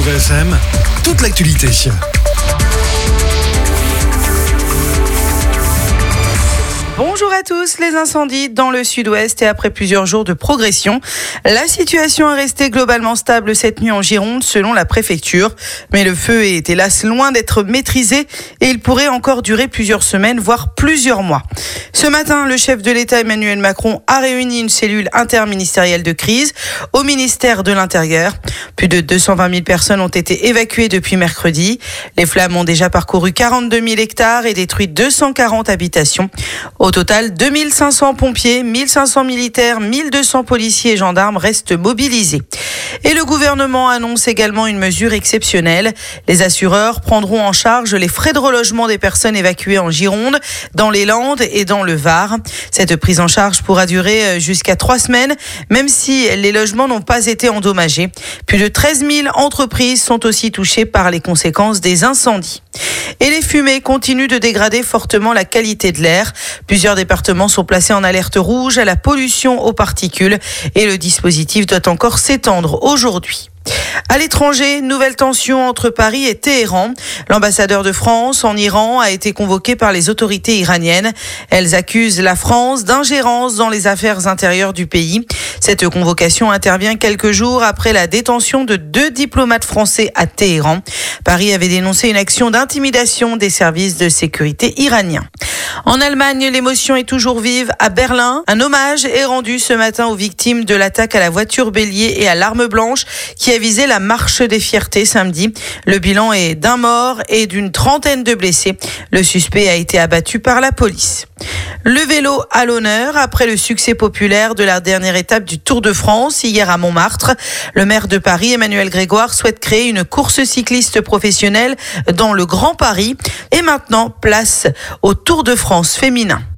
Beurre FM, toute l'actualité. Bonjour à tous, les incendies dans le sud-ouest et après plusieurs jours de progression, la situation est restée globalement stable cette nuit en Gironde selon la préfecture. Mais le feu est hélas loin d'être maîtrisé et il pourrait encore durer plusieurs semaines, voire plusieurs mois. Ce matin, le chef de l'État Emmanuel Macron a réuni une cellule interministérielle de crise au ministère de l'Intérieur. Plus de 220 000 personnes ont été évacuées depuis mercredi. Les flammes ont déjà parcouru 42 000 hectares et détruit 240 habitations. Au total, 2500 pompiers, 1500 militaires, 1200 policiers et gendarmes restent mobilisés. Et le gouvernement annonce également une mesure exceptionnelle. Les assureurs prendront en charge les frais de relogement des personnes évacuées en Gironde, dans les Landes et dans le Var. Cette prise en charge pourra durer jusqu'à 3 semaines, même si les logements n'ont pas été endommagés. Plus de 13 000 entreprises sont aussi touchées par les conséquences des incendies. Et les fumées continuent de dégrader fortement la qualité de l'air. Plusieurs départements sont placés en alerte rouge à la pollution aux particules et le dispositif doit encore s'étendre aujourd'hui. À l'étranger, nouvelle tension entre Paris et Téhéran. L'ambassadeur de France en Iran a été convoqué par les autorités iraniennes. Elles accusent la France d'ingérence dans les affaires intérieures du pays. Cette convocation intervient quelques jours après la détention de 2 diplomates français à Téhéran. Paris avait dénoncé une action d'intimidation des services de sécurité iraniens. En Allemagne, l'émotion est toujours vive. À Berlin, un hommage est rendu ce matin aux victimes de l'attaque à la voiture bélier et à l'arme blanche qui a visé la marche des fiertés samedi. Le bilan est d'1 mort et d'une trentaine de blessés. Le suspect a été abattu par la police. Le vélo à l'honneur après le succès populaire de la dernière étape du Tour de France hier à Montmartre. Le maire de Paris, Emmanuel Grégoire, souhaite créer une course cycliste professionnelle dans le Grand Paris. Et maintenant, place au Tour de France féminin.